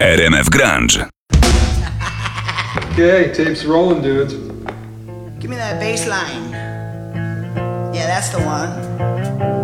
RMF Grunge. Okay, tape's rolling, dudes. Give me that bass line. Yeah, that's the one.